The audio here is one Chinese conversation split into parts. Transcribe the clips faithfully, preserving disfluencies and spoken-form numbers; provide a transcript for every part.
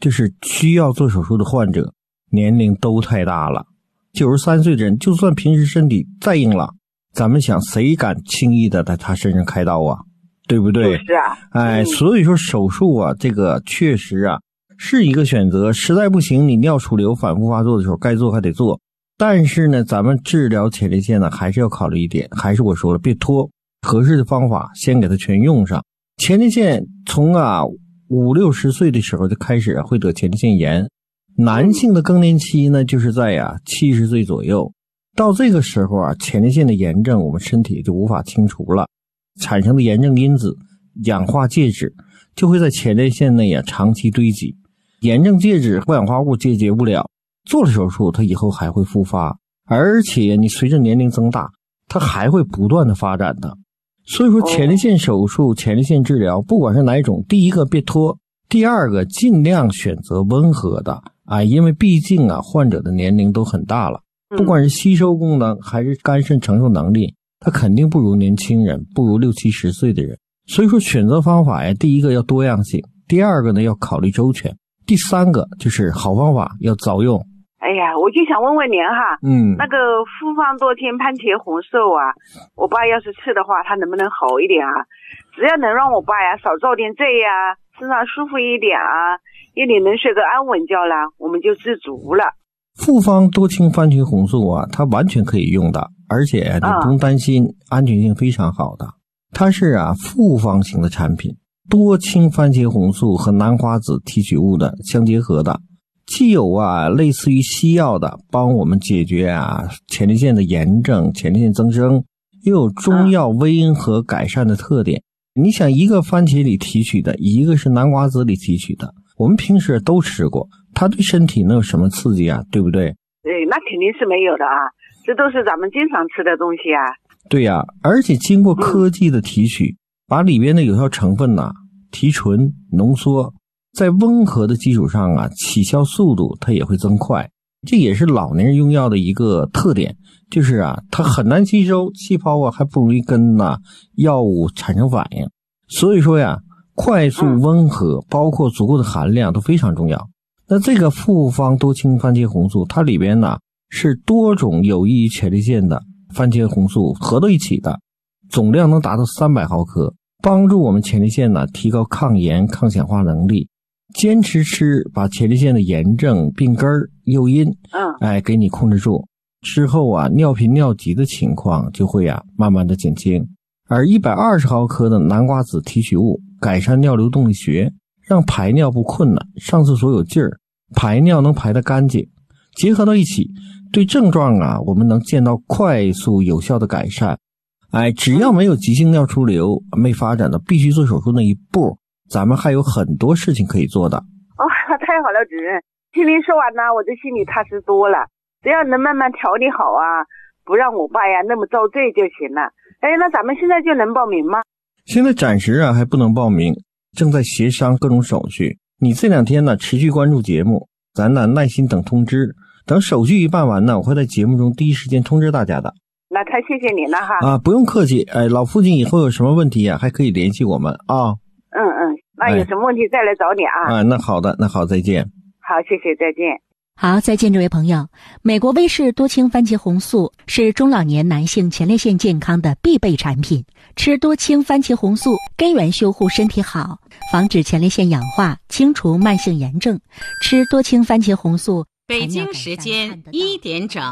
就是需要做手术的患者年龄都太大了。九十三岁的人就算平时身体再硬朗，咱们想谁敢轻易的在他身上开刀啊，对不对？ 是啊。 哎、嗯、所以说手术啊，这个确实啊是一个选择，实在不行你尿储留反复发作的时候该做还得做。但是呢，咱们治疗前列腺呢还是要考虑一点，还是我说了，别拖，合适的方法先给它全用上。前列腺从啊五六十岁的时候就开始会得前列腺炎，男性的更年期呢就是在呀七十岁左右，到这个时候啊，前列腺的炎症我们身体就无法清除了，产生的炎症因子氧化介质就会在前列腺内啊长期堆积，炎症介质或氧化物解决不了，做了手术它以后还会复发，而且你随着年龄增大它还会不断的发展的。所以说前列腺手术、前列腺治疗不管是哪一种，第一个别拖，第二个尽量选择温和的啊，因为毕竟啊患者的年龄都很大了，不管是吸收功能还是肝肾承受能力，他肯定不如年轻人，不如六七十岁的人。所以说选择方法呀，第一个要多样性，第二个呢要考虑周全，第三个就是好方法要早用。 哎呀，我就想问问您哈， 嗯， 那个复方多腈番茄红素啊，我爸要是吃的话，他能不能好一点啊？只要能让我爸呀少遭点罪呀，身上舒服一点啊，夜里能睡个安稳觉啦，我们就知足了。 复方多腈番茄红素啊，它完全可以用的，而且你不用担心，安全性非常好的。它是啊复方型的产品，多腈番茄红素和南瓜子提取物的相结合的，既有啊类似于西药的帮我们解决啊前列腺的炎症、前列腺增生，又有中药微温和改善的特点。你想一个番茄里提取的，一个是南瓜子里提取的，我们平时都吃过，它对身体能有什么刺激啊？对不对？ 对，那肯定是没有的啊，这都是咱们经常吃的东西啊。 对呀、啊，而且经过科技的提取、嗯、把里边的有效成分呐、啊、提纯浓缩，在温和的基础上啊，起效速度它也会增快。这也是老年人用药的一个特点，就是啊它很难吸收，气泡啊还不容易跟呐、啊、药物产生反应。所以说呀，快速温和、嗯、包括足够的含量都非常重要。那这个复方多腈番茄红素，它里边呢是多种有益于前列腺的番茄红素合到一起的，总量能达到三百毫克，帮助我们前列腺呢提高抗炎抗氧化能力。坚持吃，把前列腺的炎症、病根、诱因，嗯，哎，给你控制住之后啊，尿频尿急的情况就会啊慢慢的减轻。而一百二十毫克的南瓜子提取物改善尿流动力学，让排尿不困难，上厕所有劲儿，排尿能排得干净，结合到一起，对症状啊我们能见到快速有效的改善。哎，只要没有急性尿出流，没发展到必须做手术那一步，咱们还有很多事情可以做的。 哦，太好了，主任，听您说完呢，我这心里踏实多了。只要能慢慢调理好啊，不让我爸呀那么遭罪就行了。哎，那咱们现在就能报名吗？ 现在暂时啊还不能报名，正在协商各种手续。你这两天呢持续关注节目，咱呢耐心等通知。等手续一办完呢，我会在节目中第一时间通知大家的。 那太谢谢您了哈。 啊，不用客气。哎，老父亲以后有什么问题啊，还可以联系我们啊。 嗯嗯，那有什么问题再来找你啊。 啊，那好的，那好，再见。 好，谢谢，再见。 好，再见，这位朋友。美国威氏多腈番茄红素是中老年男性前列腺健康的必备产品。吃多腈番茄红素，根源修护身体好，防止前列腺氧化，清除慢性炎症。吃多腈番茄红素。 北京时间一点整。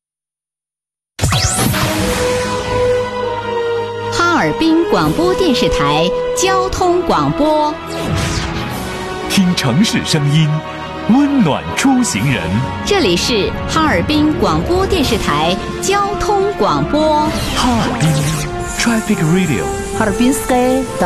哈尔滨广播电视台交通广播， 听城市声音，温暖出行人。 这里是哈尔滨广播电视台交通广播。 哈尔滨 Traffic Radio， 哈尔滨 Sky。